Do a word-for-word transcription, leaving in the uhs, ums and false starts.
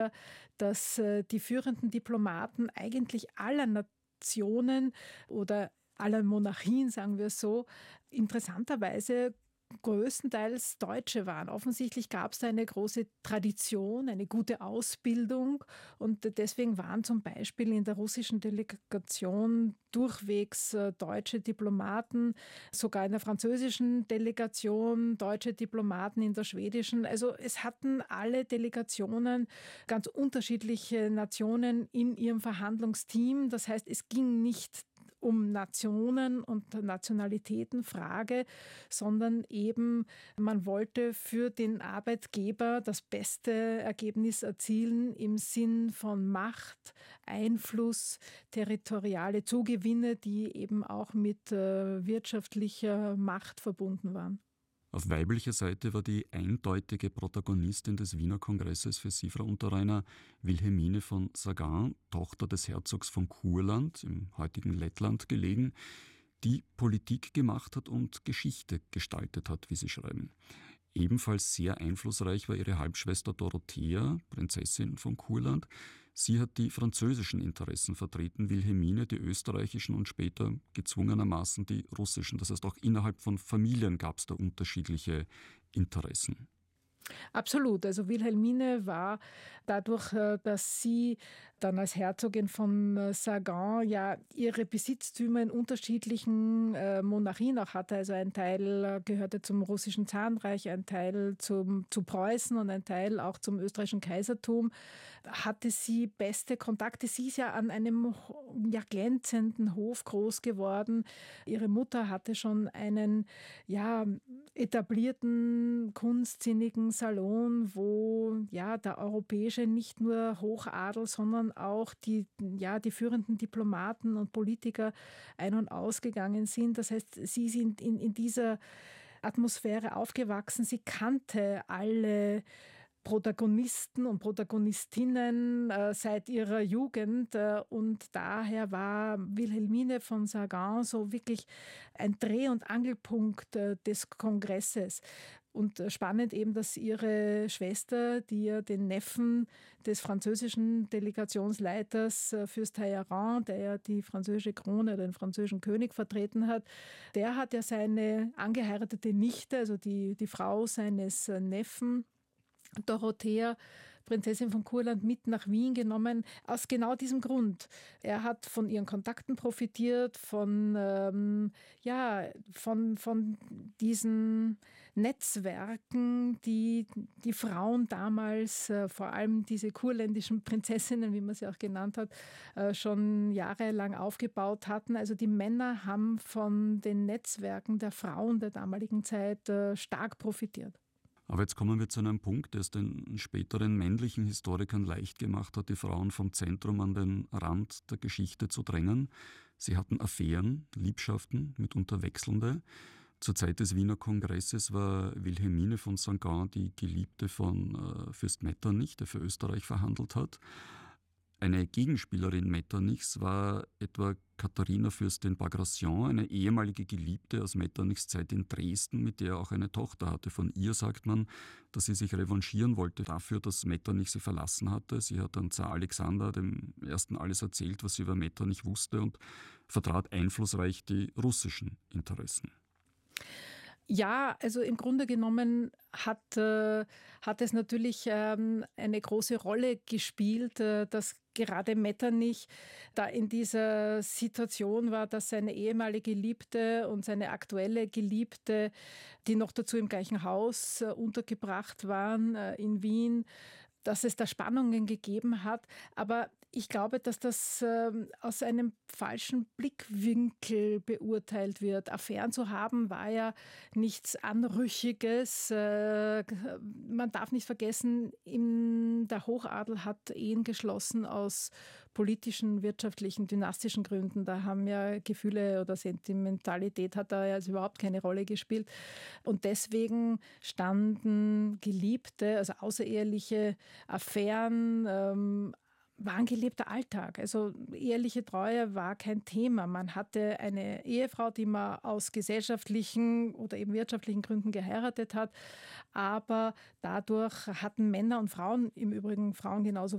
dass die führenden Diplomaten eigentlich aller Nationen oder aller Monarchien, sagen wir so, interessanterweise größtenteils Deutsche waren. Offensichtlich gab es da eine große Tradition, eine gute Ausbildung und deswegen waren zum Beispiel in der russischen Delegation durchwegs deutsche Diplomaten, sogar in der französischen Delegation deutsche Diplomaten, in der schwedischen. Also es hatten alle Delegationen ganz unterschiedliche Nationen in ihrem Verhandlungsteam. Das heißt, es ging nicht um Nationen und Nationalitätenfrage, sondern eben man wollte für den Arbeitgeber das beste Ergebnis erzielen im Sinn von Macht, Einfluss, territoriale Zugewinne, die eben auch mit äh, wirtschaftlicher Macht verbunden waren. Auf weiblicher Seite war die eindeutige Protagonistin des Wiener Kongresses für Sie, Frau Unterreiner, Wilhelmine von Sagan, Tochter des Herzogs von Kurland, im heutigen Lettland gelegen, die Politik gemacht hat und Geschichte gestaltet hat, wie Sie schreiben. Ebenfalls sehr einflussreich war ihre Halbschwester Dorothea, Prinzessin von Kurland. Sie hat die französischen Interessen vertreten, Wilhelmine die österreichischen und später gezwungenermaßen die russischen. Das heißt, auch innerhalb von Familien gab es da unterschiedliche Interessen. Absolut. Also Wilhelmine war dadurch, dass sie dann als Herzogin von Sagan ja ihre Besitztümer in unterschiedlichen Monarchien auch hatte. Also ein Teil gehörte zum russischen Zarenreich, ein Teil zum, zu Preußen und ein Teil auch zum österreichischen Kaisertum. Hatte sie beste Kontakte. Sie ist ja an einem ja, glänzenden Hof groß geworden. Ihre Mutter hatte schon einen ja, etablierten, kunstsinnigen Salon, wo ja der europäische nicht nur Hochadel, sondern auch die, ja, die führenden Diplomaten und Politiker ein- und ausgegangen sind. Das heißt, sie sind in, in dieser Atmosphäre aufgewachsen. Sie kannte alle Protagonisten und Protagonistinnen äh, seit ihrer Jugend äh, und daher war Wilhelmine von Sagan so wirklich ein Dreh- und Angelpunkt äh, des Kongresses. Und äh, spannend eben, dass ihre Schwester, die ja den Neffen des französischen Delegationsleiters äh, Fürst Talleyrand, der ja die französische Krone, den französischen König vertreten hat, der hat ja seine angeheiratete Nichte, also die, die Frau seines äh, Neffen, Dorothea, Prinzessin von Kurland, mit nach Wien genommen, aus genau diesem Grund. Er hat von ihren Kontakten profitiert, von, ähm, ja, von, von diesen Netzwerken, die die Frauen damals, äh, vor allem diese kurländischen Prinzessinnen, wie man sie auch genannt hat, äh, schon jahrelang aufgebaut hatten. Also die Männer haben von den Netzwerken der Frauen der damaligen Zeit äh, stark profitiert. Aber jetzt kommen wir zu einem Punkt, der es den späteren männlichen Historikern leicht gemacht hat, die Frauen vom Zentrum an den Rand der Geschichte zu drängen. Sie hatten Affären, Liebschaften, mitunter wechselnde. Zur Zeit des Wiener Kongresses war Wilhelmine von Sagan die Geliebte von äh, Fürst Metternich, der für Österreich verhandelt hat. Eine Gegenspielerin Metternichs war etwa Katharina Fürstin Bagration, eine ehemalige Geliebte aus Metternichs Zeit in Dresden, mit der er auch eine Tochter hatte. Von ihr sagt man, dass sie sich revanchieren wollte dafür, dass Metternich sie verlassen hatte. Sie hat dann Zar Alexander dem Ersten alles erzählt, was sie über Metternich wusste, und vertrat einflussreich die russischen Interessen. Ja, also im Grunde genommen hat, äh, hat es natürlich ähm, eine große Rolle gespielt, äh, dass gerade Metternich da in dieser Situation war, dass seine ehemalige Geliebte und seine aktuelle Geliebte, die noch dazu im gleichen Haus äh, untergebracht waren äh, in Wien, dass es da Spannungen gegeben hat. Aber ich glaube, dass das äh, aus einem falschen Blickwinkel beurteilt wird. Affären zu haben war ja nichts Anrüchiges. Äh, man darf nicht vergessen, im, der Hochadel hat Ehen geschlossen aus politischen, wirtschaftlichen, dynastischen Gründen. Da haben ja Gefühle oder Sentimentalität hat da ja also überhaupt keine Rolle gespielt. Und deswegen standen Geliebte, also außereheliche Affären, ähm, war ein gelebter Alltag. Also eheliche Treue war kein Thema. Man hatte eine Ehefrau, die man aus gesellschaftlichen oder eben wirtschaftlichen Gründen geheiratet hat. Aber dadurch hatten Männer und Frauen, im Übrigen Frauen genauso